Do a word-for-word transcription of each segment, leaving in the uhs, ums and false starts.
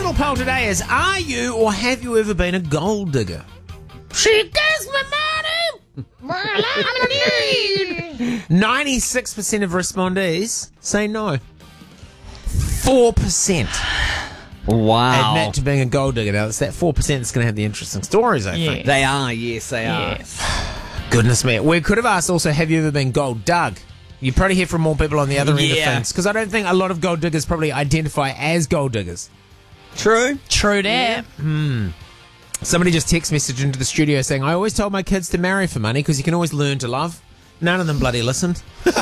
final poll today is, are you or have you ever been a gold digger? She gives me money! ninety-six percent of respondees say no. four percent Wow. admit to being a gold digger. Now, it's that four percent that's going to have the interesting stories, I Yeah. think. They are, yes, they are. Yes. Goodness me. We could have asked also, have you ever been gold dug? You probably hear from more people on the other end of Yeah. things, because I don't think a lot of gold diggers probably identify as gold diggers. True. True that. Somebody just text messaged into the studio saying, I always told my kids to marry for money because you can always learn to love. None of them bloody listened.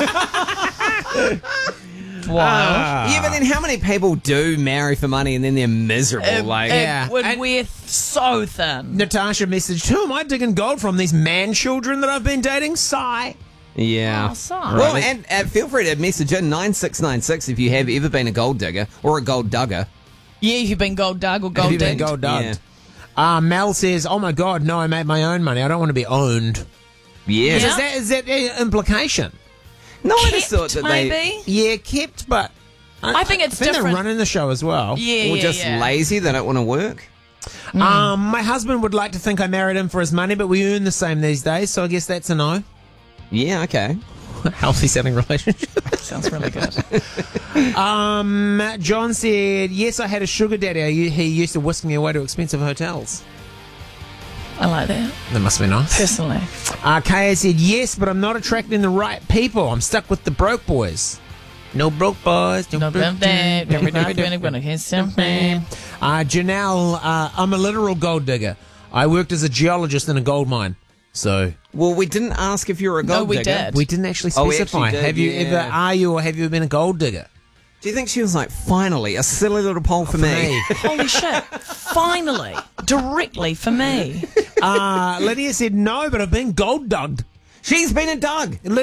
Wow. Yeah, but then how many people do marry for money and then they're miserable? It, like, it Yeah. would And- wear so thin. Natasha messaged, who am I digging gold from? These man children that I've been dating? Sigh. yeah. Oh, sorry. Well, and uh, feel free to message in nine six nine six if you have ever been a gold digger or a gold dugger. Yeah, you've been gold dug or Have gold you been digged. gold Yeah. dugged? Uh, Mel says, oh my God, no, I make my own money. I don't want to be owned. Yeah. Yeah. Is that, is that the implication? No, I Kept, just thought that maybe? they... Yeah, kept, but... I think it's I think different. they're running the show as well. Yeah, Or yeah, just yeah. lazy, they don't want to work. Um, my husband would like to think I married him for his money, but we earn the same these days, so I guess that's a no. Yeah, okay. Healthy sounding relationship. Sounds really good. Um, John said, yes, I had a sugar daddy. I, u- he used to whisk me away to expensive hotels. I like that, That must be nice. personally. Uh, Kaya said, yes, but I'm not attracting the right people. I'm stuck with the broke boys. No broke boys. No, broke that, boys. gonna hear something. Uh, Janelle, uh, I'm a literal gold digger. I worked as a geologist in a gold mine. So Well, we didn't ask if you were a No, gold we digger. did. we didn't actually Oh, we specify. actually did, have you yeah. ever, are you or have you been a gold digger? Do you think she was like, finally, a silly little poll for, me? me. Holy shit. Finally. Directly for me. uh, Lydia said, no, but I've been gold dugged. She's been a dug.